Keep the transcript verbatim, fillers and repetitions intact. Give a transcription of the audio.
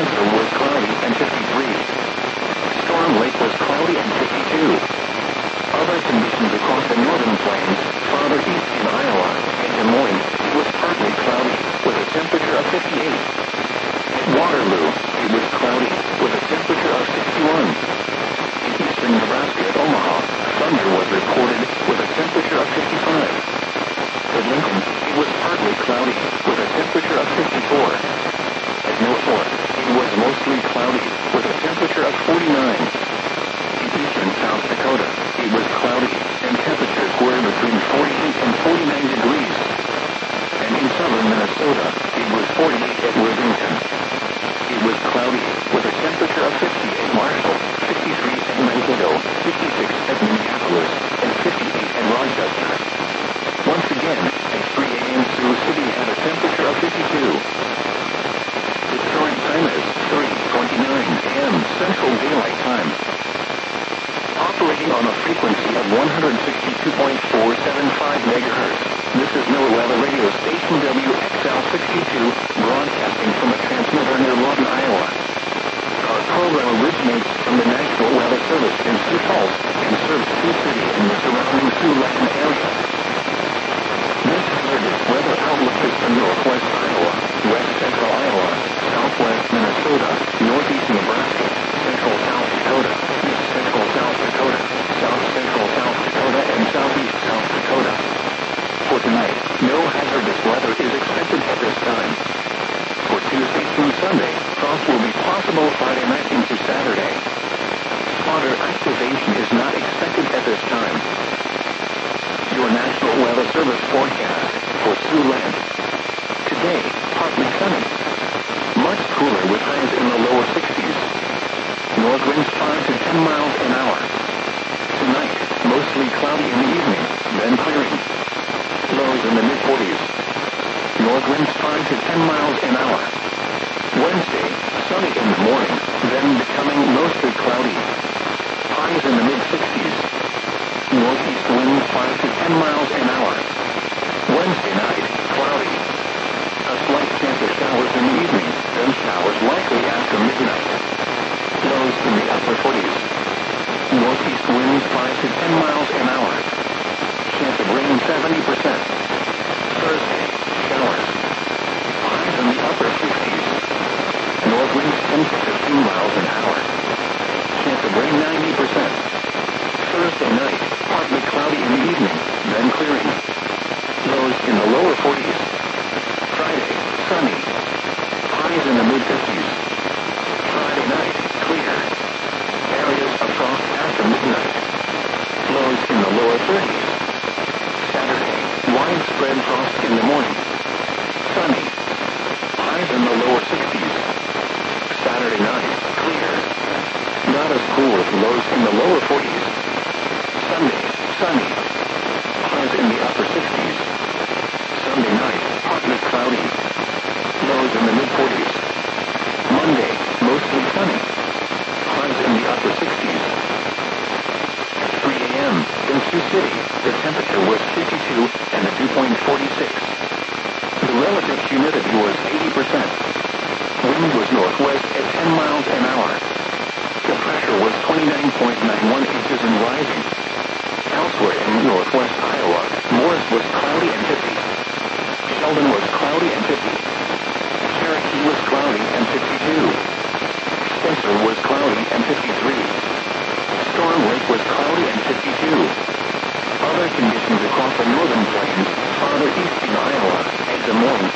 Spencer was cloudy and fifty-three. Storm Lake was cloudy and fifty-two. Other conditions across the northern plains, farther east in Iowa and Des Moines, it was partly cloudy, with a temperature of fifty-eight. At Waterloo, it was cloudy, with a temperature of sixty-one. In eastern Nebraska at Omaha, thunder was reported, with a temperature of fifty-five. At Lincoln, it was partly cloudy, with a temperature of fifty-four. At Milford, it was mostly cloudy, with a temperature of forty-nine. In eastern South Dakota, it was cloudy, and temperatures were between forty-eight and forty-nine degrees. And in southern Minnesota, it was forty-eight at Worthington. It was cloudy, with a temperature of fifty at Marshall, fifty-three at Mankato, fifty-six at Minneapolis, and fifty-eight at Rochester. Once again, at three a m Sioux City had a temperature of fifty-two. Its current time is three twenty-nine a m Central Daylight Time. Operating on a frequency of one hundred sixty-two point four seven five megahertz, this is NOAA Weather Radio Station W X L sixty-two, broadcasting from a transmitter near Lawton, Iowa. Our program originates from the National Weather Service in Sioux Falls and serves Sioux City and the surrounding Siouxland area. This hazardous weather outlook is for northwest Iowa, west central Iowa, southwest Minnesota, northeast Nebraska, central South Dakota, east central South Dakota, south central South Dakota, and southeast South Dakota. For tonight, no hazardous weather is expected at this time. For Tuesday through Sunday, frost will be possible Friday night into Saturday. Spotter activation is not expected at this time. Your National Weather Service forecast for Siouxland. Today, partly sunny. Much cooler with highs in the lower sixties. North winds five to ten miles an hour. Tonight, mostly cloudy in the evening, then clearing. Lows in the mid-forties. North winds five to ten miles an hour. Wednesday, sunny in the morning, then becoming mostly cloudy. Highs in the mid-sixties. Northeast winds five to ten miles an hour. Wednesday night, cloudy. A slight chance of showers in the evening, then showers likely after midnight. Lows in the upper forties. Northeast winds five to ten miles an hour. Chance of rain seventy percent. Thursday, showers. Highs in the upper fifties. North winds ten to fifteen miles an hour. Chance of rain ninety percent. Thursday night, partly cloudy in the evening, then clearing. Lows in the lower forties. Friday, sunny. Highs in the mid-fifties. Friday night, clear. Areas of frost after midnight. Lows in the lower thirties. Saturday, widespread frost in the morning. Sunny. Highs in the lower sixties. Saturday night, clear. Not as cool as lows in the lower forties. Sunday, sunny. Highs in the upper sixties. Sunday night, partly cloudy. Lows in the mid-forties. Monday, mostly sunny. Highs in the upper sixties. At three a m in Sioux City, the temperature was fifty-two and the dew point forty-six. The relative humidity was eighty percent. Wind was northwest at ten miles an hour. The pressure was twenty-nine point nine one inches and rising. Elsewhere in northwest Iowa, Morris was cloudy and fifty. Sheldon was cloudy and fifty. Cherokee was cloudy and fifty-two. Spencer was cloudy and fifty-three. Storm Lake was cloudy and fifty-two. Other conditions across the northern plains, farther east in Iowa and Des Moines,